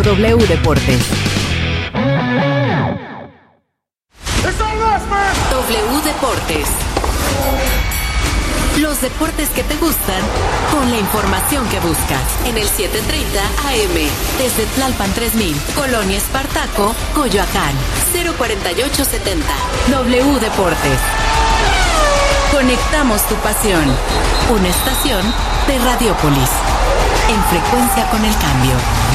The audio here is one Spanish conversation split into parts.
W Deportes. W Deportes. Los deportes que te gustan con la información que buscas en el 7:30 AM desde Tlalpan 3000, Colonia Espartaco, Coyoacán, 04870. W Deportes. Conectamos tu pasión. Una estación de Radiópolis. En frecuencia con el cambio.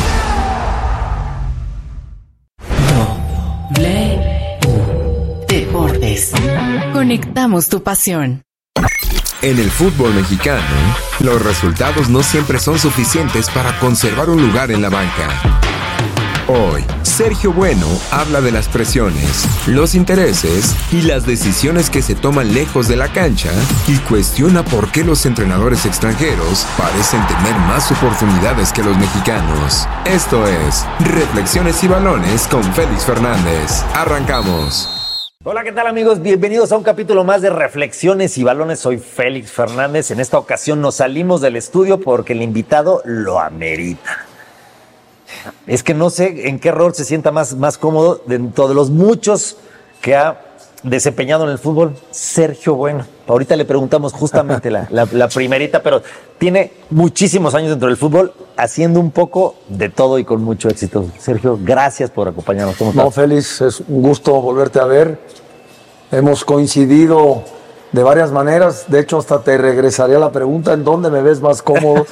W Deportes. Conectamos tu pasión. En el fútbol mexicano, los resultados no siempre son suficientes para conservar un lugar en la banca. Hoy, Sergio Bueno habla de las presiones, los intereses y las decisiones que se toman lejos de la cancha y cuestiona por qué los entrenadores extranjeros parecen tener más oportunidades que los mexicanos. Esto es Reflexiones y Balones con Félix Fernández. Arrancamos. Hola, ¿qué tal, amigos? Bienvenidos a un capítulo más de Reflexiones y Balones. Soy Félix Fernández. En esta ocasión nos salimos del estudio porque el invitado lo amerita. Es que no sé en qué rol se sienta más cómodo dentro de los muchos que ha desempeñado en el fútbol. Sergio Bueno. Ahorita le preguntamos justamente la primerita, pero tiene muchísimos años dentro del fútbol haciendo un poco de todo y con mucho éxito. Sergio, gracias por acompañarnos. ¿Cómo estás? No, Félix, es un gusto volverte a ver. Hemos coincidido de varias maneras. De hecho, hasta te regresaría la pregunta, ¿en dónde me ves más cómodo?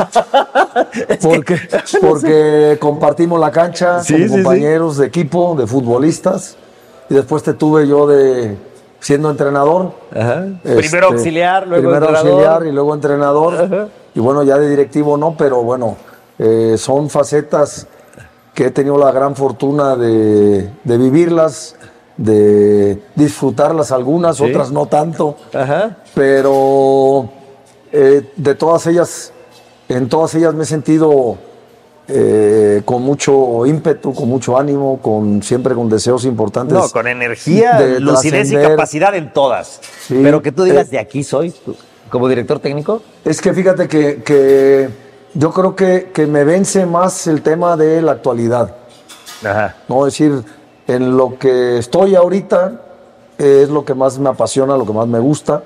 Porque compartimos la cancha como compañeros de equipo, de futbolistas. Y después te tuve yo siendo entrenador. Ajá. Primero auxiliar, luego primero entrenador. Auxiliar y luego entrenador. Ajá. Y bueno, ya de directivo no, pero bueno, son facetas que he tenido la gran fortuna de vivirlas, de disfrutarlas algunas, ¿sí? Otras no tanto. Ajá. Pero de todas ellas, en todas ellas me he sentido con mucho ímpetu, con mucho ánimo, siempre con deseos importantes. No, con energía, lucidez y capacidad en todas. Sí, pero que tú digas, de aquí soy, como director técnico. Es que fíjate que yo creo que me vence más el tema de la actualidad. Ajá. No, es decir, en lo que estoy ahorita es lo que más me apasiona, lo que más me gusta.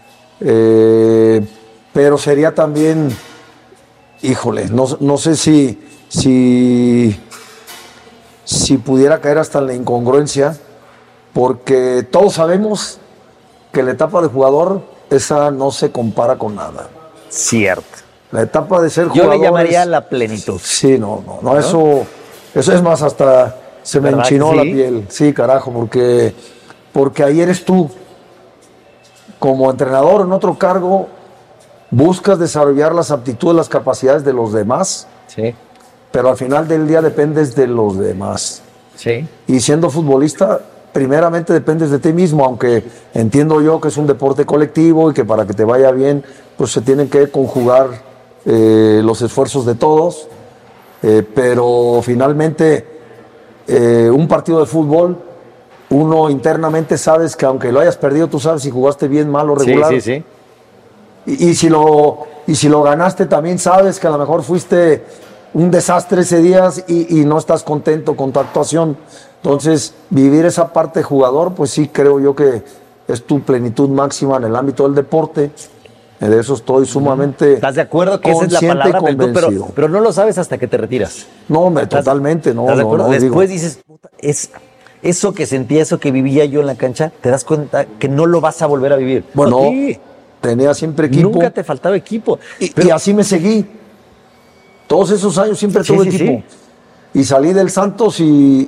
Pero sería también, híjole, no sé si pudiera caer hasta en la incongruencia, porque todos sabemos que la etapa de jugador, esa no se compara con nada. Cierto. La etapa de ser jugador. Yo le llamaría la plenitud. Sí, no, eso es más, hasta se me enchinó la piel. Sí, carajo, porque ahí eres tú. Como entrenador en otro cargo, buscas desarrollar las aptitudes, las capacidades de los demás. Sí. Pero al final del día dependes de los demás. Sí. Y siendo futbolista, primeramente dependes de ti mismo, aunque entiendo yo que es un deporte colectivo y que para que te vaya bien, pues se tienen que conjugar los esfuerzos de todos. Pero finalmente, un partido de fútbol, uno internamente sabes que aunque lo hayas perdido, tú sabes si jugaste bien, mal o regular. Sí, sí, sí. Y si lo ganaste, también sabes que a lo mejor fuiste un desastre ese día y no estás contento con tu actuación. Entonces, vivir esa parte de jugador, pues sí creo yo que es tu plenitud máxima en el ámbito del deporte. De eso estoy sumamente. ¿Estás de acuerdo que esa es la palabra? Pero no lo sabes hasta que te retiras. No, totalmente, no. ¿Estás de acuerdo? Después digo, dices, es eso que sentía, eso que vivía yo en la cancha, te das cuenta que no lo vas a volver a vivir. Bueno, tenía siempre equipo. Nunca te faltaba equipo. Y así me seguí. Todos esos años siempre tuve equipo. Sí. Y salí del Santos y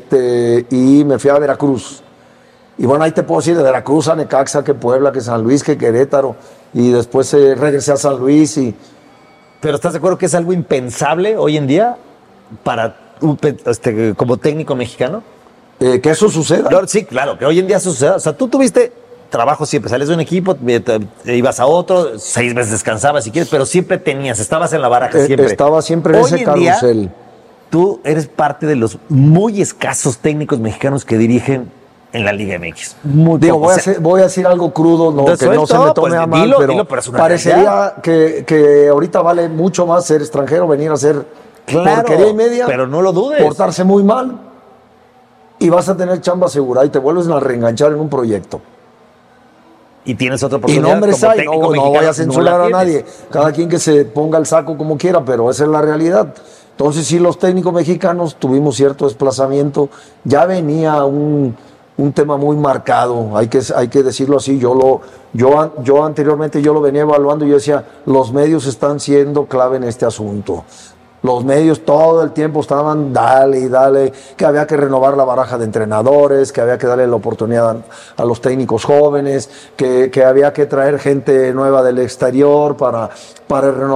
me fui a Veracruz. Y bueno, ahí te puedo decir de Veracruz a Necaxa, que Puebla, que San Luis, que Querétaro. Y después regresé a San Luis. ¿Pero estás de acuerdo que es algo impensable hoy en día para como técnico mexicano? Que eso suceda. No, sí, claro, que hoy en día suceda. O sea, tú tuviste trabajo siempre, salías de un equipo, te ibas a otro, 6 meses descansabas si quieres, pero siempre estabas en la baraja siempre. Estaba siempre en ese carrusel. Día, tú eres parte de los muy escasos técnicos mexicanos que dirigen en la Liga MX. Digo, voy a decir algo crudo, que no se me tome a mal, pero parecería que ahorita vale mucho más ser extranjero, venir a ser Claro, porquería y media, pero no lo dudes. portarse muy mal y vas a tener chamba asegurada y te vuelves a reenganchar en un proyecto. Y tienes otra Y oportunidad. nombres como hay, técnico no mexicano, voy a no censurar la a nadie. tienes. Cada quien que se ponga el saco como quiera, pero esa es la realidad. Entonces, sí, los técnicos mexicanos tuvimos cierto desplazamiento. Ya venía un tema muy marcado, hay que decirlo así. Yo anteriormente yo lo venía evaluando y yo decía, los medios están siendo clave en este asunto. Los medios todo el tiempo estaban dale y dale, que había que renovar la baraja de entrenadores, que había que darle la oportunidad a los técnicos jóvenes, que había que traer gente nueva del exterior para renovar